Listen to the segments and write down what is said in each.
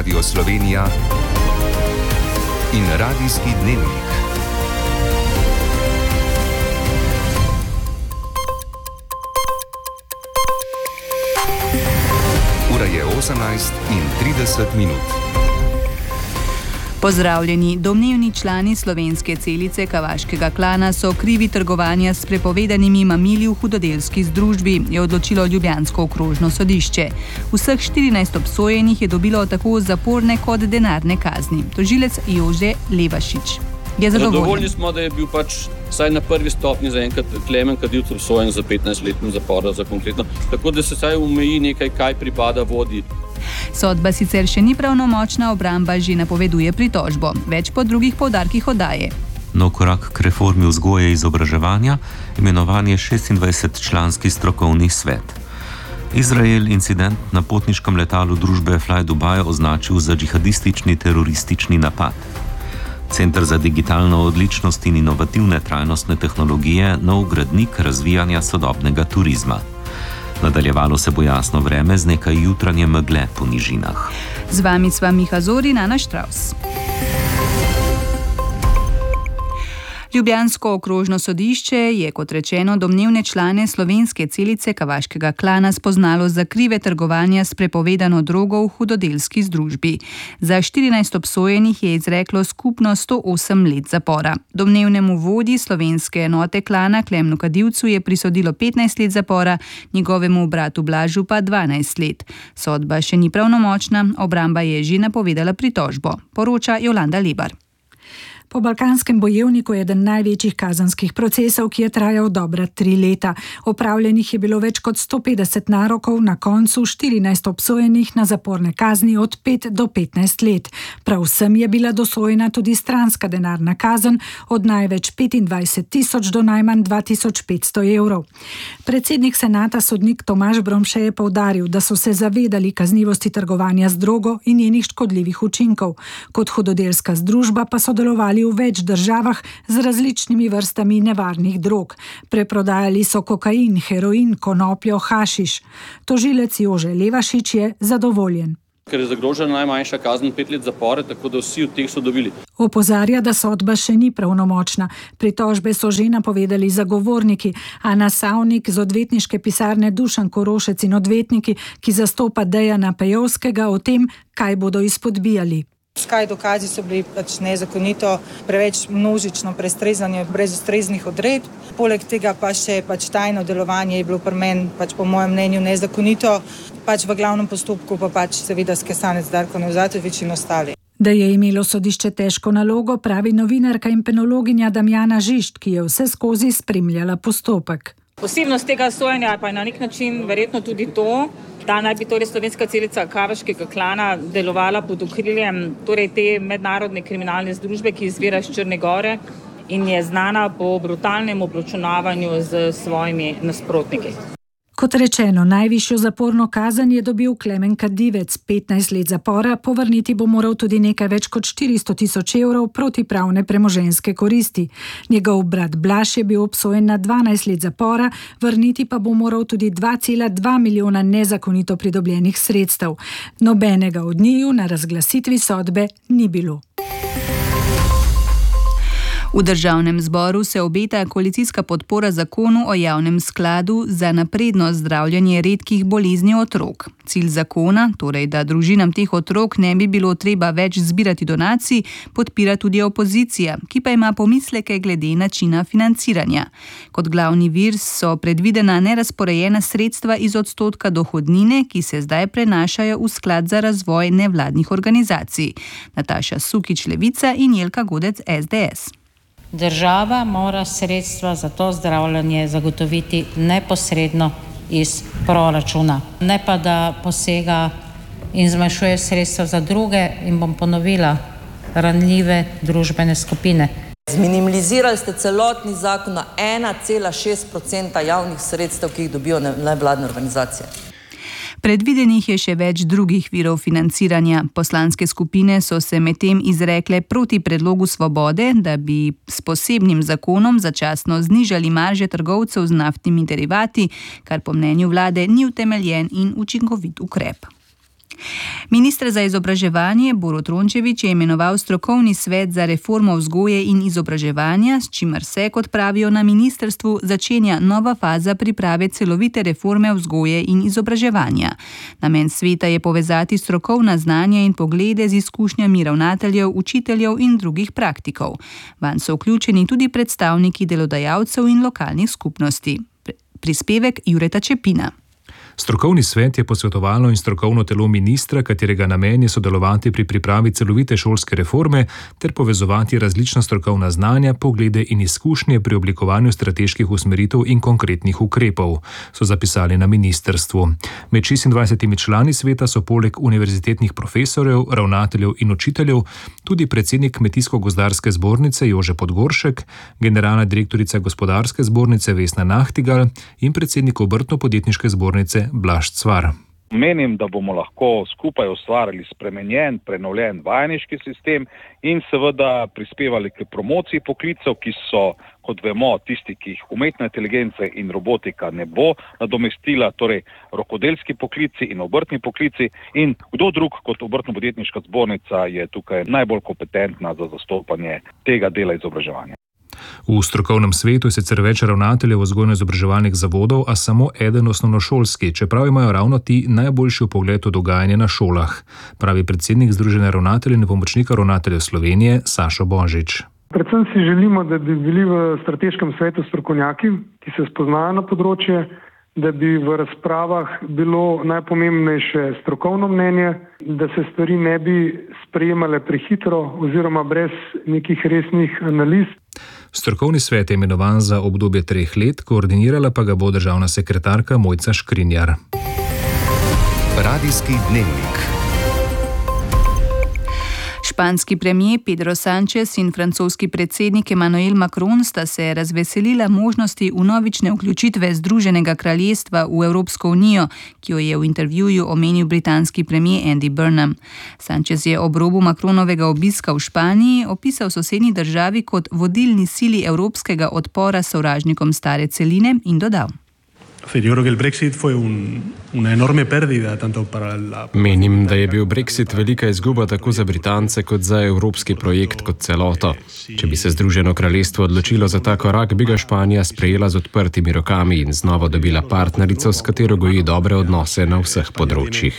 Radio Slovenija in Radijski dnevnik. Ura je 18:30. Pozdravljeni. Domnevni člani slovenske celice kavaškega klana so krivi trgovanja s prepovedanimi mamili v hudodelski združbi, je odločilo ljubljansko okrožno sodišče. Vseh 14 obsojenih je dobilo tako zaporne kot denarne kazni. Tožilec Jože Levašič je zadovoljen. Zadovoljni smo, da je bil vsaj na prvi stopnji zaenkrat Klemen Kadivec obsojen za 15 letnim zapora za konkretno. Tako da se vsaj omeji nekaj, kaj pripada vodji. Sodba sicer še ni pravnomočna, obramba že napoveduje pritožbo. Več po drugih poudarkih oddaje. Nov korak k reformi vzgoje in izobraževanja, imenovanje 26-članski strokovni svet. Izrael incident na potniškem letalu družbe Fly Dubai označil za džihadistični teroristični napad. Center za digitalno odličnost in inovativne trajnostne tehnologije, nov gradnik razvijanja sodobnega turizma. Nadaljevalo se bo jasno vreme z nekaj jutranje megle po nižinah. Z vami sva Miha Zori in Ana Štravs. Ljubljansko okrožno sodišče je, kot rečeno, domnevne člane slovenske celice kavaškega klana spoznalo za krive trgovanja s prepovedano drogo v hudodelski združbi. Za 14 obsojenih je izreklo skupno 108 let zapora. Domnevnemu vodji slovenske enote klana Klemnu Kadivcu je prisodilo 15 let zapora, njegovemu bratu Blažu pa 12 let. Sodba še ni pravnomočna, obramba je že napovedala pritožbo, poroča Jolanda Lebar. Po balkanskem bojevniku je eden največjih kazenskih procesov, ki je trajal dobra 3 leta. Opravljenih je bilo več kot 150 narokov, na koncu 14 obsojenih na zaporne kazni od 5 do 15 let. Prav vsem je bila dosojena tudi stranska denarna kazen od največ 25.000 do najmanj 2.500 evrov. Predsednik senata sodnik Tomaž Bromše je poudaril, da so se zavedali kaznivosti trgovanja z drogo in njenih škodljivih učinkov. Kot hudodelska združba pa sodelovali v več državah z različnimi vrstami nevarnih drog. Preprodajali so kokain, heroin, konopljo, hašiš. Tožilec Jože Levašič je zadovoljen. Ker je zagrožena najmanjša kazen 5 let zapora, tako da vsi od teh so dobili. Opozarja, da sodba še ni pravnomočna. Pritožbe so že napovedali zagovorniki. Ana Savnik z odvetniške pisarne Dušan Korošec in odvetniki, ki zastopa Dejana Pejovskega, o tem, kaj bodo izpodbijali. Skaj dokazi so bili nezakonito, preveč množično prestrezanje brez ustreznih odredb. Poleg tega pa še tajno delovanje je bilo pri meni po mojem mnenju nezakonito. V glavnem postopku pa seveda skesanec Darko Nevzatovič in ostali. Da je imelo sodišče težko nalogo, pravi novinarka in penologinja Damjana Žižt, ki je vse skozi spremljala postopek. Posebnost tega sojenja pa je na nek način verjetno tudi to, da naj bi slovenska celica kavaškega klana delovala pod okriljem te mednarodne kriminalne združbe, ki izvira iz Črne Gore in je znana po brutalnem obračunavanju z svojimi nasprotniki. Kot rečeno, najvišjo zaporno kazen je dobil Klemen Kadivec, 15 let zapora, povrniti bo moral tudi nekaj več kot 400.000 evrov protipravne premoženjske koristi. Njegov brat Blaž je bil obsojen na 12 let zapora, vrniti pa bo moral tudi 2,2 milijona nezakonito pridobljenih sredstev. Nobenega od njiju na razglasitvi sodbe ni bilo. V Državnem zboru se obeta koalicijska podpora zakonu o javnem skladu za napredno zdravljenje redkih bolezni otrok. Cilj zakona, torej da družinam teh otrok ne bi bilo treba več zbirati donacij, podpira tudi opozicija, ki pa ima pomisleke glede načina financiranja. Kot glavni vir so predvidena nerazporejena sredstva iz odstotka dohodnine, ki se zdaj prenašajo v sklad za razvoj nevladnih organizacij. Nataša Sukič, Levica, in Jelka Godec, SDS. Država mora sredstva za to zdravljenje zagotoviti neposredno iz proračuna. Ne pa, da posega in zmanjšuje sredstva za druge, in bom ponovila, ranljive družbene skupine. Zminimalizirali ste celotni zakon na 1,6% javnih sredstev, ki jih dobijo nevladne organizacije. Predvidenih je še več drugih virov financiranja. Poslanske skupine so se medtem izrekle proti predlogu Svobode, da bi s posebnim zakonom začasno znižali marže trgovcev z naftnimi derivati, kar po mnenju vlade ni utemeljen in učinkovit ukrep. Minister za izobraževanje Borut Rončević je imenoval strokovni svet za reformo vzgoje in izobraževanja, s čimer se, kot pravijo na ministrstvu, začenja nova faza priprave celovite reforme vzgoje in izobraževanja. Namen sveta je povezati strokovna znanja in poglede z izkušnjami ravnateljev, učiteljev in drugih praktikov. Vanj so vključeni tudi predstavniki delodajalcev in lokalnih skupnosti. Prispevek Jureta Čepina. Strokovni svet je posvetovalno in strokovno telo ministra, katerega namen je sodelovati pri pripravi celovite šolske reforme ter povezovati različna strokovna znanja, poglede in izkušnje pri oblikovanju strateških usmeritev in konkretnih ukrepov, so zapisali na ministrstvu. Med 26 člani sveta so poleg univerzitetnih profesorjev, ravnateljev in učiteljev tudi predsednik Kmetijsko-gozdarske zbornice Jože Podgoršek, generalna direktorica Gospodarske zbornice Vesna Nahtigal in predsednik Obrtno-podjetniške zbornice Blaž Cvar. Menim, da bomo lahko skupaj ustvarili spremenjen, prenovljen vajeniški sistem in seveda prispevali k promociji poklicev, ki so, kot vemo, tisti, ki jih umetna inteligenca in robotika ne bo nadomestila, torej rokodelski poklici in obrtni poklici. In kdo drug kot Obrtno-podjetniška zbornica je tukaj najbolj kompetentna za zastopanje tega dela izobraževanja. V strokovnem svetu je sicer več ravnateljev vzgojno-izobraževalnih zavodov, a samo eden osnovnošolski, čeprav imajo ravno ti najboljši vpogled v dogajanje na šolah, pravi predsednik Združenja ravnateljev in pomočnika ravnateljev Slovenije Sašo Božič. Predvsem si želimo, da bi bili v strateškem svetu strokovnjaki, ki se spoznajo na področje, da bi v razpravah bilo najpomembnejše strokovno mnenje, da se stvari ne bi sprejemale prehitro oziroma brez nekih resnih analiz. Strokovni svet je imenovan za obdobje 3 let, koordinirala pa ga bo državna sekretarka Mojca Škrinjar. Radijski dnevnik. Španski premier Pedro Sánchez in francoski predsednik Emmanuel Macron sta se razveselila možnosti vnovične vključitve Združenega kraljestva v Evropsko unijo, ki jo je v intervjuju omenil britanski premier Andy Burnham. Sánchez je ob robu Macronovega obiska v Španiji opisal sosednji državi kot vodilni sili evropskega odpora sovražnikom stare celine in dodal. Menim, da je bil Brexit velika izguba tako za Britance kot za evropski projekt kot celoto. Če bi se Združeno kraljestvo odločilo za ta korak, bi ga Španija sprejela z odprtimi rokami in znova dobila partnerico, s katero goji dobre odnose na vseh področjih.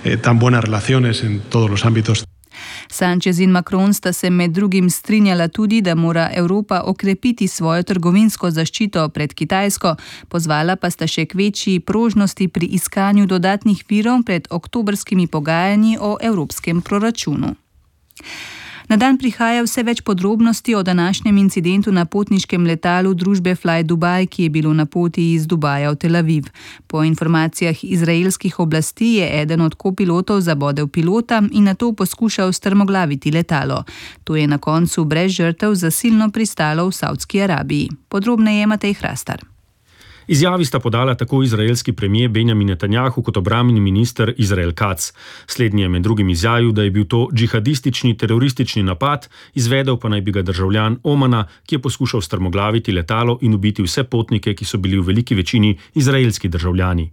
Sánchez in Macron sta se med drugim strinjala tudi, da mora Evropa okrepiti svojo trgovinsko zaščito pred Kitajsko, pozvala pa sta še k večji prožnosti pri iskanju dodatnih virov pred oktobrskimi pogajanji o evropskem proračunu. Na dan prihaja vse več podrobnosti o današnjem incidentu na potniškem letalu družbe Fly Dubai, ki je bilo na poti iz Dubaja v Tel Aviv. Po informacijah izraelskih oblasti je eden od kopilotov zabodel pilota in nato poskušal strmoglaviti letalo. To je na koncu brez žrtev zasilno pristalo v Saudski Arabiji. Podrobneje Matej Hrastar. Izjavi sta podala tako izraelski premier Benjamin Netanjahu kot obrambni minister Izrael Katz. Slednji je med drugim izjavil, da je bil to džihadistični teroristični napad, izvedel pa naj bi ga državljan Omana, ki je poskušal strmoglaviti letalo in ubiti vse potnike, ki so bili v veliki večini izraelski državljani.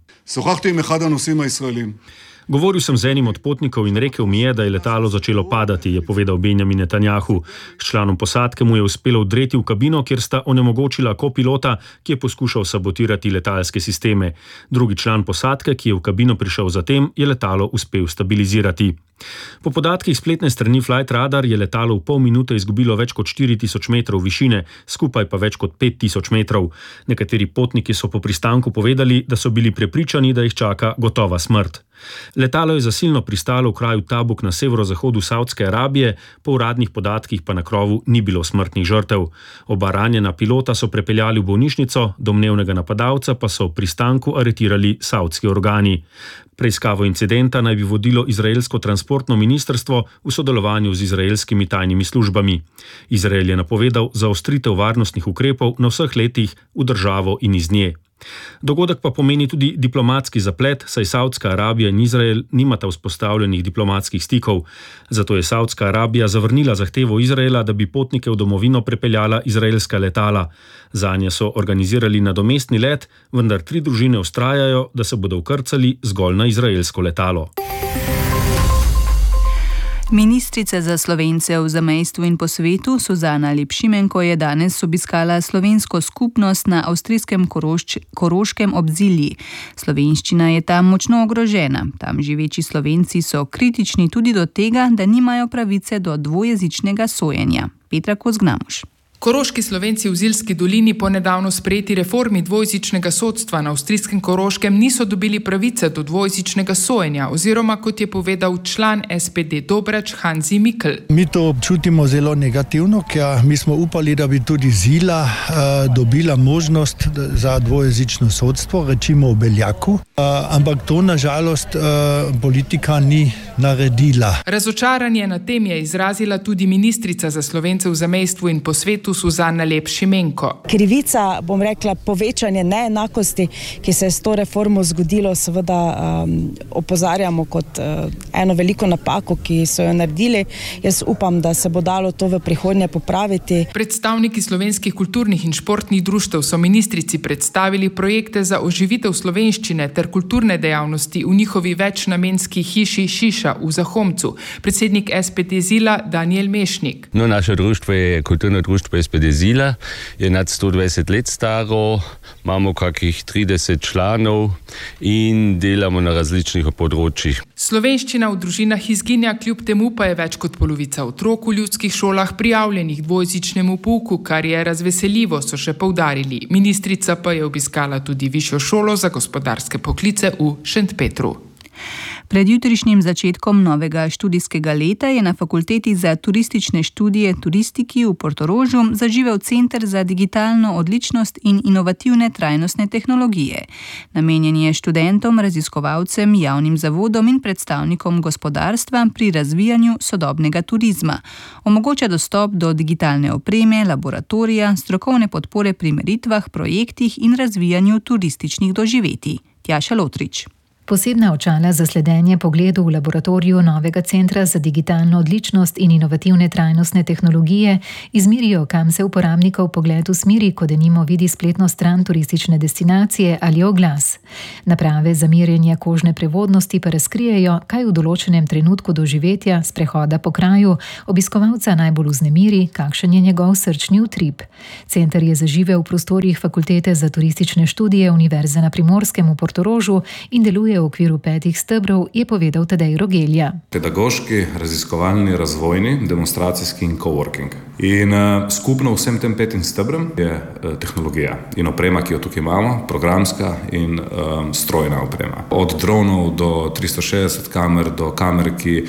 Govoril sem z enim od potnikov in rekel mi je, da je letalo začelo padati, je povedal Benjamin Netanjahu. S članom posadke mu je uspelo vdreti v kabino, kjer sta onemogočila kopilota, ki je poskušal sabotirati letalske sisteme. Drugi član posadke, ki je v kabino prišel zatem, je letalo uspel stabilizirati. Po podatkih spletne strani Flight Radar je letalo v pol minute izgubilo več kot 4000 metrov višine, skupaj pa več kot 5000 metrov. Nekateri potniki so po pristanku povedali, da so bili prepričani, da jih čaka gotova smrt. Letalo je zasilno pristalo v kraju Tabuk na severozahodu Saudske Arabije, po uradnih podatkih pa na krovu ni bilo smrtnih žrtev. Oba ranjena pilota so prepeljali v bolnišnico, domnevnega napadalca pa so v pristanku aretirali saudski organi. Preiskavo incidenta naj bi vodilo izraelsko transportno ministrstvo v sodelovanju z izraelskimi tajnimi službami. Izrael je napovedal zaostritev varnostnih ukrepov na vseh letih v državo in iz nje. Dogodek pa pomeni tudi diplomatski zaplet, saj Saudska Arabija in Izrael nimata vzpostavljenih diplomatskih stikov. Zato je Saudska Arabija zavrnila zahtevo Izraela, da bi potnike v domovino prepeljala izraelska letala. Zanje so organizirali nadomestni let, vendar 3 družine vztrajajo, da se bodo vkrcali zgolj na izraelsko letalo. Ministrica za Slovence v zamejstvu in po svetu Suzana Lep-Šimenko je danes obiskala slovensko skupnost na avstrijskem Koroškem obzilji. Slovenščina je tam močno ogrožena. Tam živeči Slovenci so kritični tudi do tega, da nimajo pravice do dvojezičnega sojenja. Petra Kozgnamuš. Koroški Slovenci v Zilski dolini po nedavno sprejeti reformi dvojezičnega sodstva na avstrijskem Koroškem niso dobili pravice do dvojezičnega sojenja, oziroma kot je povedal član SPD Dobrač Hanzi Mikl. Mi to občutimo zelo negativno, ker mi smo upali, da bi tudi Zila dobila možnost za dvojezično sodstvo, rečimo v Beljaku, ampak to nažalost politika ni naredila. Razočaranje nad tem je izrazila tudi ministrica za Slovence v zamejstvu in po svetu Suzana Lep-Šimenko. Krivica, bom rekla, povečanje neenakosti, ki se je s to reformo zgodilo, seveda opozarjamo kot eno veliko napako, ki so jo naredili. Jaz upam, da se bo dalo to v prihodnje popraviti. Predstavniki slovenskih kulturnih in športnih društev so ministrici predstavili projekte za oživitev slovenščine ter kulturne dejavnosti v njihovi večnamenski hiši Šiša v Zahomcu. Predsednik SPD Zila Daniel Mešnik. Naše društvo je kulturno društvo SPD Zila, je nad 120 let staro, imamo kakih 30 članov in delamo na različnih področjih. Slovenščina v družinah izginja, kljub temu pa je več kot polovica otrok v ljudskih šolah prijavljenih dvojezičnemu pouku, kar je razveseljivo, so še poudarili. Ministrica pa je obiskala tudi Višjo šolo za gospodarske poklice v Šentpetru. Pred jutrišnjim začetkom novega študijskega leta je na Fakulteti za turistične študije turistiki v Portorožu zaživel Center za digitalno odličnost in inovativne trajnostne tehnologije. Namenjen je študentom, raziskovalcem, javnim zavodom in predstavnikom gospodarstva pri razvijanju sodobnega turizma. Omogoča dostop do digitalne opreme, laboratorija, strokovne podpore pri meritvah, projektih in razvijanju turističnih doživetij. Tjaša Lotrič. Posebna očala za sledenje pogledu v laboratoriju novega Centra za digitalno odličnost in inovativne trajnostne tehnologije izmerijo, kam se uporabnikov pogled usmeri, ko denimo vidi spletno stran turistične destinacije ali oglas. Naprave za merjenje kožne prevodnosti pa razkrijejo, kaj v določenem trenutku doživetja, sprehoda po kraju, obiskovalca najbolj vznemiri, kakšen je njegov srčni utrip. Center je zaživel v prostorih Fakultete za turistične študije Univerze na Primorskem v Portorožu in deluje v okviru 5 stebrov, je povedal Tadej Rogelja. Pedagoški, raziskovalni, razvojni, demonstracijski in coworking. In skupno vsem tem 5 stebrom je tehnologija in oprema, ki jo tukaj imamo, programska in strojna oprema. Od dronov do 360 kamer, do kamer, ki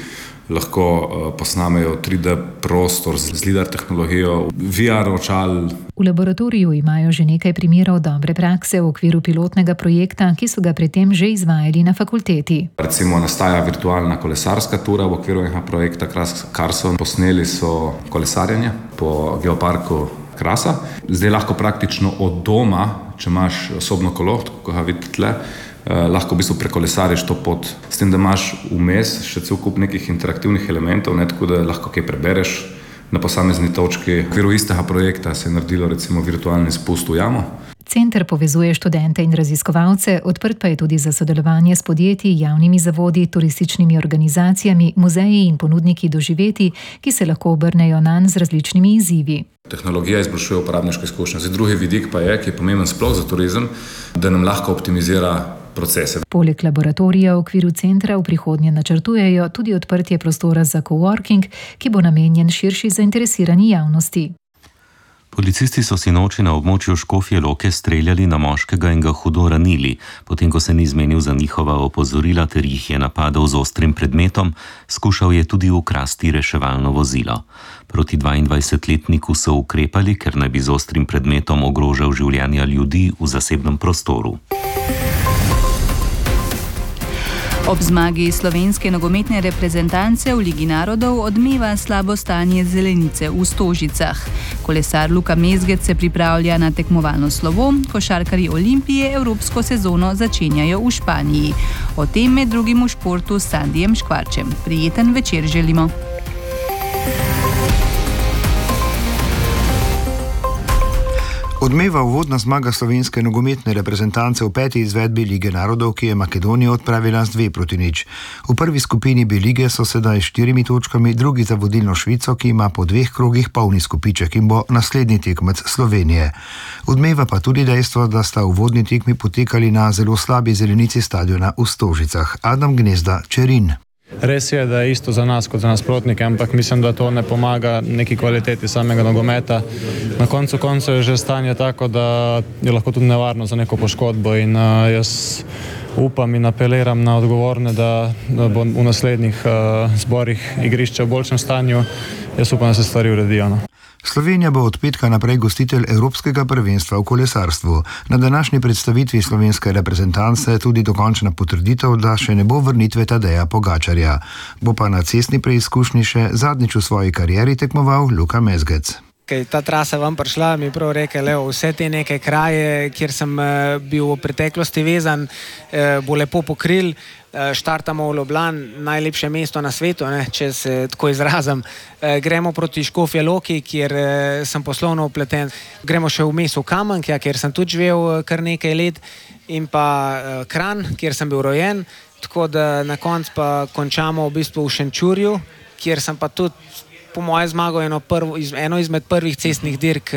lahko posnamejo 3D prostor z lidar tehnologijo, VR očal. V laboratoriju imajo že nekaj primerov dobre prakse v okviru pilotnega projekta, ki so ga predtem že izvajali na fakulteti. Recimo nastaja virtualna kolesarska tura v okviru enega projekta Carson. Posneli so kolesarjenje po geoparku Krasa. Zdaj lahko praktično od doma, če imaš osobno kolo, ko ga vidite tle, lahko v bistvu prekolesariš to pot. S tem, da imaš vmes še cel kup nekih interaktivnih elementov, ne, tako da lahko kaj prebereš na posamezni točki. V okviru istega projekta se je naredilo recimo virtualni spust v jamo. Center povezuje študente in raziskovalce, odprt pa je tudi za sodelovanje s podjetji, javnimi zavodi, turističnimi organizacijami, muzeji in ponudniki doživetij, ki se lahko obrnejo nanj z različnimi izzivi. Tehnologija izboljšuje uporabniške izkušnje. Drugi vidik pa je, ki je pomemben sploh za turizem, da nam lahko optimizira procese. Poleg laboratorija v okviru centra v prihodnje načrtujejo tudi odprtje prostora za coworking, ki bo namenjen širši zainteresirani javnosti. Policisti so sinoči na območju Škofje Loke streljali na moškega in ga hudo ranili, potem ko se ni zmenil za njihova opozorila ter jih je napadal z ostrim predmetom, skušal je tudi ukrasti reševalno vozilo. Proti 22-letniku so ukrepali, ker naj bi z ostrim predmetom ogrožal življenja ljudi v zasebnem prostoru. Ob zmagi slovenske nogometne reprezentance v Ligi narodov odmeva slabo stanje zelenice v Stožicah. Kolesar Luka Mezgec se pripravlja na tekmovalno slovo, košarkarji Olimpije evropsko sezono začenjajo v Španiji. O tem med drugim v športu s Sandijem Škvarčem. Prijeten večer želimo. Odmeva uvodna zmaga slovenske nogometne reprezentance v 5. izvedbi Lige narodov, ki je Makedonijo odpravila z 2-0. V prvi skupini B lige so sedaj 4 točkami, drugi za vodilno Švico, ki ima po 2 krogih polni skupiček in bo naslednji tekmec Slovenije. Odmeva pa tudi dejstvo, da sta uvodni tekmi potekali na zelo slabi zelenici stadiona v Stožicah. Adam Gnezda, Čerin. Res je, da je isto za nas kot za nasprotnike, ampak mislim, da to ne pomaga neki kvaliteti samega nogometa. Na koncu koncev je že stanje tako, da je lahko tudi nevarno za neko poškodbo in jaz upam in apeliram na odgovorne, da bo v naslednjih zborih igrišča v boljšem stanju. Jaz upam, da se stvari uredijo. Slovenija bo od petka naprej gostitelj Evropskega prvenstva v kolesarstvu. Na današnji predstavitvi slovenske reprezentance tudi dokončna potrditev, da še ne bo vrnitve Tadeja Pogačarja. Bo pa na cestni preizkušnji še zadnjič v svoji karieri tekmoval Luka Mezgec. Ta trasa vam prišla, mi prav rekel, vse te neke kraje, kjer sem bil v preteklosti vezan, bo lepo pokril. Štartamo v Ljubljan, najlepše mesto na svetu, če se tako izrazim. Gremo proti Škofja Loki, kjer sem poslovno upleten. Gremo še vmes v Kamenke, kjer sem tudi živel kar nekaj let, in pa Kranj, kjer sem bil rojen. Tako da na koncu pa končamo v bistvu v Šenčurju, kjer sem pa tudi po moje zmagal eno izmed prvih cestnih dirk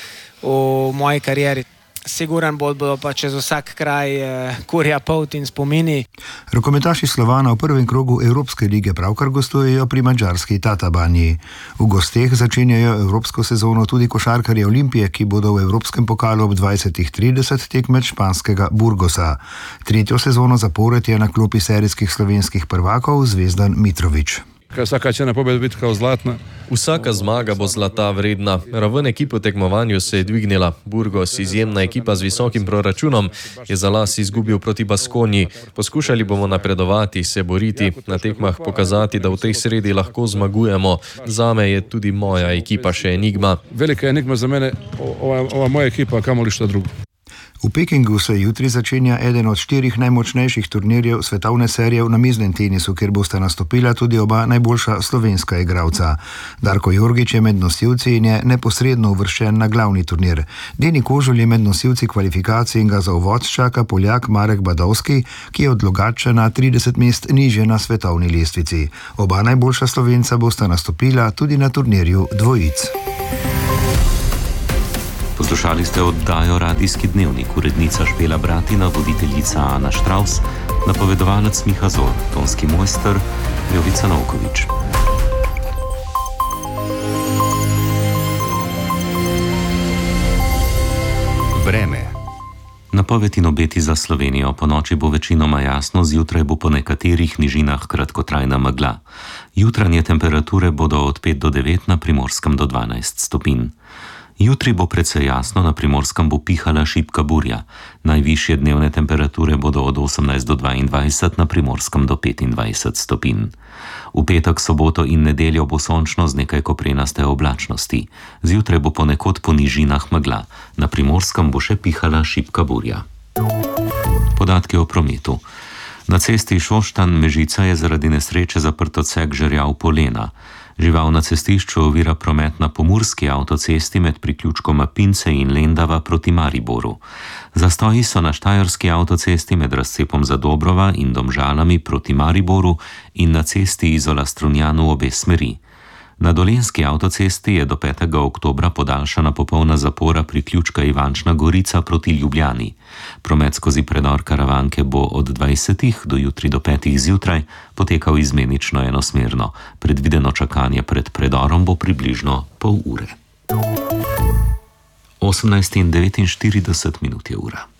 v moji karieri. Siguran bodo pa čez vsak kraj kurja polt in spomini. Rokometaši Slovana v prvem krogu Evropske lige pravkar gostujejo pri madžarski Tatabani. V gosteh začenjajo evropsko sezono tudi košarkarji Olimpije, ki bodo v Evropskem pokalu ob 20:30 tekmec španskega Burgosa. Tretjo sezono zapored je na klopi serijskih slovenskih prvakov Zvezdan Mitrović. Vsaka cena pobeda biti kao zlatna. Vsaka zmaga bo zlata vredna. Raven ekipe v tekmovanju se je dvignila. Burgos, izjemna ekipa z visokim proračunom, je za las izgubil proti Baskonji. Poskušali bomo napredovati, se boriti, na tekmah pokazati, da v tej sredi lahko zmagujemo. Zame je tudi moja ekipa še enigma. Velika enigma za mene, ova moja ekipa, kamoli šta drugo. V Pekingu se jutri začenja eden od 4 najmočnejših turnirjev svetovne serije v namiznem tenisu, kjer bosta nastopila tudi oba najboljša slovenska igralca. Darko Jorgić je med nosilci in je neposredno uvrščen na glavni turnir. Deni Kožul je med nosilci kvalifikacij in ga za uvod čaka Poljak Marek Badovski, ki je od Logatčana 30 mest nižje na svetovni lestvici. Oba najboljša Slovenca bosta nastopila tudi na turnirju dvojic. Poslušali ste oddajo Radijski dnevnik, urednica Špela Bratina, voditeljica Ana Štravs, napovedovalec Miha Zor, tonski mojster Jovica Novković. Vreme. Napoved in obeti za Slovenijo. Po noči bo večinoma jasno, zjutraj bo po nekaterih nižinah kratkotrajna megla. Jutranje temperature bodo od 5 do 9, na Primorskem do 12 stopinj. Jutri bo precej jasno, na Primorskem bo pihala šibka burja. Najvišje dnevne temperature bodo od 18 do 22, na Primorskem do 25 stopinj. V petek, soboto in nedeljo bo sončno z nekaj koprenaste oblačnosti. Zjutraj bo ponekod po nižinah megla. Na Primorskem bo še pihala šibka burja. Podatki o prometu. Na cesti Šoštanj-Mežica je zaradi nesreče zaprt odsek Žerjav-Polena. Žival na cestišču ovira promet na pomurski avtocesti med priključkoma Pince in Lendava proti Mariboru. Zastoji so na štajerski avtocesti med razcepom Zadobrova in Domžalami proti Mariboru in na cesti Izola-Strunjan v obe smeri. Na dolenjski avtocesti je do 5. oktobra podaljšana popolna zapora priključka Ivančna Gorica proti Ljubljani. Promet skozi predor Karavanke bo od 20. do jutri do 5. zjutraj potekal izmenično enosmerno. Predvideno čakanje pred predorom bo približno pol ure. 18:49 je ura.